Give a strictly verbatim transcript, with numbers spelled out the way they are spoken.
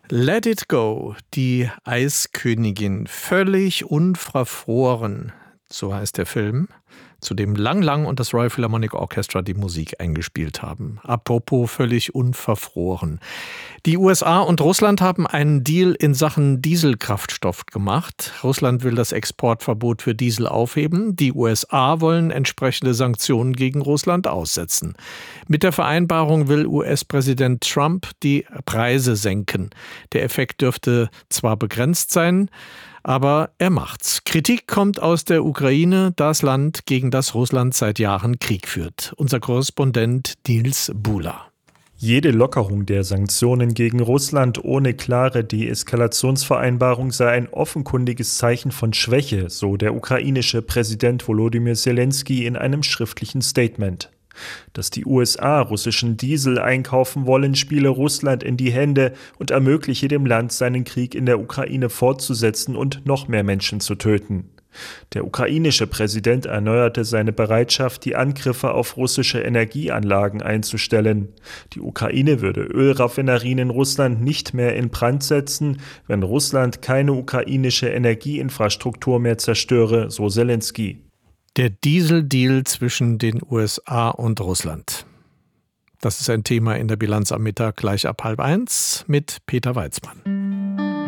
Let It Go, die Eiskönigin, völlig unverfroren, so heißt der Film, zu dem Lang Lang und das Royal Philharmonic Orchestra die Musik eingespielt haben. Apropos völlig unverfroren. Die U S A und Russland haben einen Deal in Sachen Dieselkraftstoff gemacht. Russland will das Exportverbot für Diesel aufheben. Die U S A wollen entsprechende Sanktionen gegen Russland aussetzen. Mit der Vereinbarung will U S-Präsident Trump die Preise senken. Der Effekt dürfte zwar begrenzt sein, aber er macht's. Kritik kommt aus der Ukraine, das Land, gegen das Russland seit Jahren Krieg führt. Unser Korrespondent Nils Buhler. Jede Lockerung der Sanktionen gegen Russland ohne klare Deeskalationsvereinbarung sei ein offenkundiges Zeichen von Schwäche, so der ukrainische Präsident Volodymyr Zelensky in einem schriftlichen Statement. Dass die U S A russischen Diesel einkaufen wollen, spiele Russland in die Hände und ermögliche dem Land, seinen Krieg in der Ukraine fortzusetzen und noch mehr Menschen zu töten. Der ukrainische Präsident erneuerte seine Bereitschaft, die Angriffe auf russische Energieanlagen einzustellen. Die Ukraine würde Ölraffinerien in Russland nicht mehr in Brand setzen, wenn Russland keine ukrainische Energieinfrastruktur mehr zerstöre, so Zelensky. Der Dieseldeal zwischen den U S A und Russland. Das ist ein Thema in der Bilanz am Mittag gleich ab halb eins mit Peter Weizmann.